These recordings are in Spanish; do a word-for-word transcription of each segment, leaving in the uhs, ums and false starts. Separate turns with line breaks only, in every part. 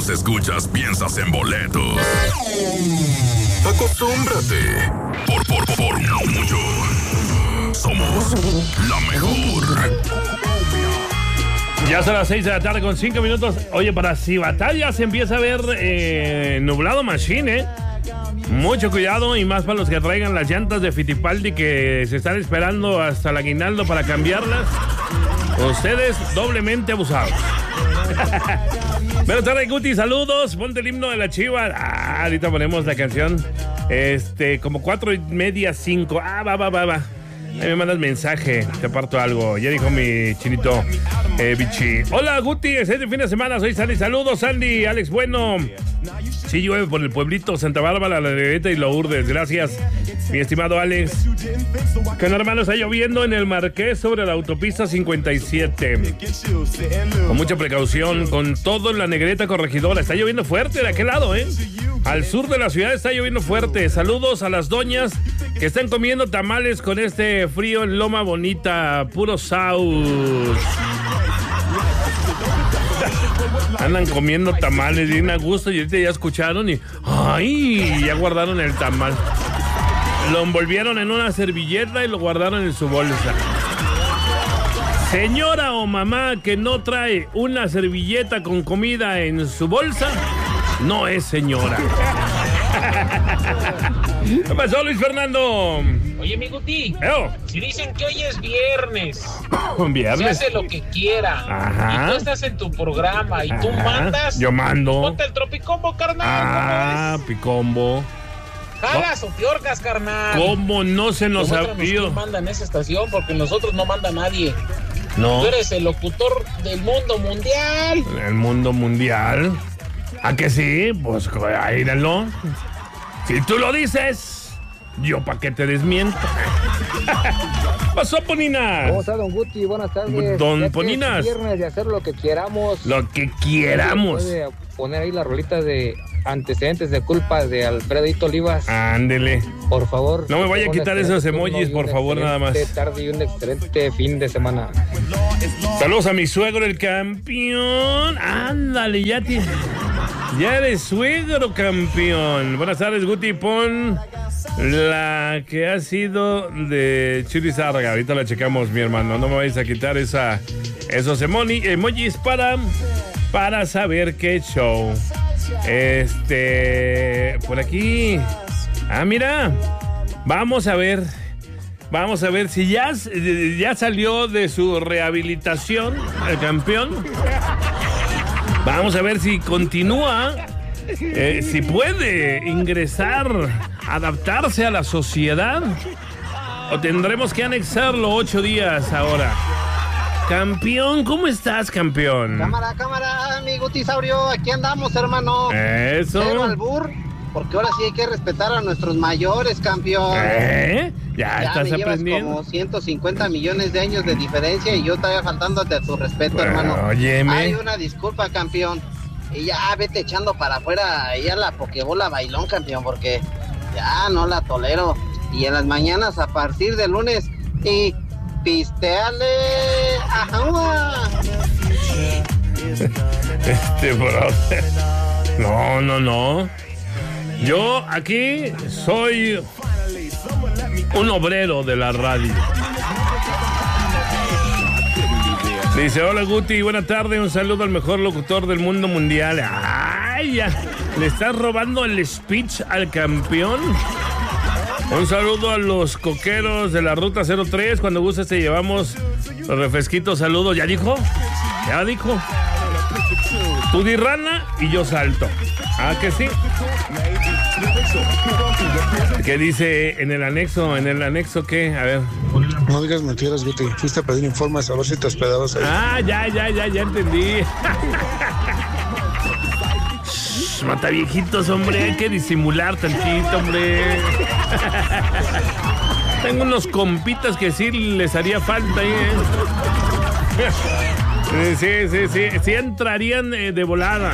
nos escuchas, piensas en boletos. Acostúmbrate. Por, por, por mucho. Somos la mejor.
Ya son las seis de la tarde con cinco minutos. Oye, para Cibatalla se empieza a ver eh, nublado machine, ¿eh? Mucho cuidado y más para los que traigan las llantas de Fittipaldi que se están esperando hasta el aguinaldo para cambiarlas. Ustedes doblemente abusados. Buenas tardes, Guti, saludos. Ponte el himno de la Chiva. Ah, ahorita ponemos la canción. Este, como cuatro y media, cinco. Ah, va, va, va, va. Ahí me mandas mensaje, te aparto algo. Ya dijo mi chinito eh, Bichi. Hola, Guti, excelente fin de semana. Soy Sandy. Saludos, Sandy. Alex, bueno. Sí, llueve por el pueblito Santa Bárbara, La Negreta y Lourdes. Gracias, mi estimado Alex. Que no, hermano, está lloviendo en el Marqués sobre la autopista cincuenta y siete. Con mucha precaución, con todo en La Negreta Corregidora. Está lloviendo fuerte de aquel lado, ¿eh? Al sur de la ciudad está lloviendo fuerte. Saludos a las doñas que están comiendo tamales con este frío en Loma Bonita. Puro South. Andan comiendo tamales bien a gusto y ahorita ya escucharon y ¡ay! Ya guardaron el tamal. Lo envolvieron en una servilleta y lo guardaron en su bolsa. Señora o mamá que no trae una servilleta con comida en su bolsa, no es señora. ¿Qué pasó, Luis Fernando?
Oye, mi Guti,
¿Eo?
si dicen que hoy es viernes,
¿Viernes?
se hace lo que quiera.
Ajá.
Y tú estás en tu programa y tú
Ajá.
mandas.
Yo mando.
Ponte el tropicombo, carnal.
Ah, picombo.
Jalas o piorcas, carnal.
¿Cómo no se nos ha
Demuéstranos
pedido?
quién manda en esa estación, porque nosotros no manda nadie.
No.
Tú eres el locutor del mundo mundial.
El mundo mundial. ¿A que sí? Pues aíralo. Si tú lo dices, yo pa' qué te desmiento. Pasó, Poninas.
¿Cómo está, don Guti? Buenas tardes.
Don
Ya que
Poninas.
es viernes de hacer lo que queramos.
Lo que quieramos.
Puede poner ahí la rolita de antecedentes de culpa de Alfredito Olivas.
Ándele.
Por favor.
No me vaya a
Un
quitar
excelente
esos emojis,
turno y
por
un
favor, nada más.
excelente tarde y un excelente fin de semana.
Saludos a mi suegro, el campeón. Ándale, ya te... Ya eres suegro, campeón. Buenas tardes, Guti. Pon la que ha sido de Chili Sarga. Ahorita la checamos, mi hermano. No me vayas a quitar esa, esos emoni, emojis para, para saber qué show. Este... Por aquí... Ah, mira. Vamos a ver... Vamos a ver si ya, ya salió de su rehabilitación el campeón. Vamos a ver si continúa, eh, si puede ingresar, adaptarse a la sociedad, o tendremos que anexarlo ocho días ahora. Campeón, ¿cómo estás, campeón?
Cámara, cámara, mi Gutisaurio, aquí andamos, hermano.
Eso.
Cero albur, porque ahora sí hay que respetar a nuestros mayores, campeón.
¿Eh? Ya,
Ya
estás
me llevas
aprendiendo.
como ciento cincuenta millones de años de diferencia y yo estaba faltándote a tu respeto,
Bueno,
hermano.
óyeme.
Hay una disculpa, campeón. Y ya vete echando para afuera ya la pokebola bailón, campeón, porque ya no la tolero. Y en las mañanas a partir de lunes y pisteale. Ajá.
Este brother. No, no, no. Yo aquí soy un obrero de la radio. Dice, hola Guti, buena tarde, un saludo al mejor locutor del mundo mundial. Ay, ya, le estás robando el speech al campeón. Un saludo a los coqueros de la ruta cero tres, cuando gustes te llevamos los refresquitos, saludos. ¿Ya dijo? Ya dijo. Tú di rana y yo salto. ¿Ah, que sí? ¿Qué dice en el anexo? ¿En el anexo qué? A ver.
No digas mentiras, Guti. Fuiste a pedir informes a ver si te hospedabas ahí.
Ah, ya, ya, ya, ya entendí. Shh, mata viejitos, hombre. Hay que disimular tantito, hombre. Tengo unos compitas que sí les haría falta ahí, ¿eh? Sí, sí, sí. Sí entrarían eh, de volada.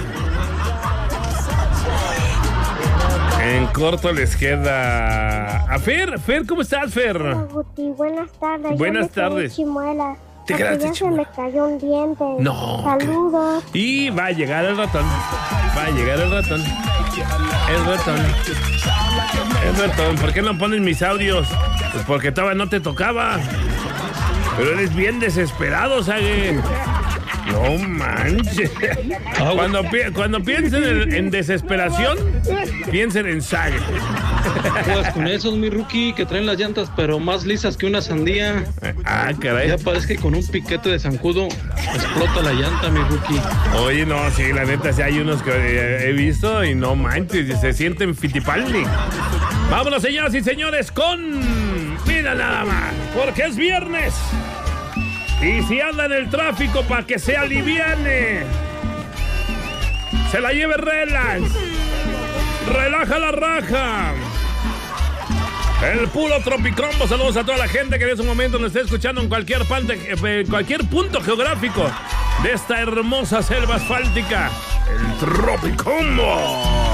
En corto les queda a Fer. Fer, ¿cómo estás, Fer?
Hola, Guti, buenas tardes.
Buenas
Yo me quedé
tardes.
Chimuela.
¿Te
porque
quedaste
ya
chimuela?
se me cayó un diente.
No.
Saludos.
Y va a llegar el ratón. Va a llegar el ratón. El ratón. El ratón. ¿Por qué no pones mis audios? Pues porque todavía no te tocaba. Pero eres bien desesperado, Sague. No manches. Cuando, pi cuando piensen en, en desesperación, piensen en Sague.
Pues con esos, mi rookie, que traen las llantas, pero más lisas que una sandía.
Ah, caray.
Ya parece que con un piquete de zancudo explota la llanta, mi rookie.
Oye, no, sí, la neta, sí hay unos que eh, he visto y no manches, se sienten Fittipaldi. Vámonos, señoras y señores, con... Mira nada más, porque es viernes. Y si anda en el tráfico, para que se aliviane, se la lleve relax. Relaja la raja. El puro Tropicombo. Saludos a toda la gente que en este momento nos está escuchando en cualquier, parte, en cualquier punto geográfico de esta hermosa selva asfáltica. El Tropicombo.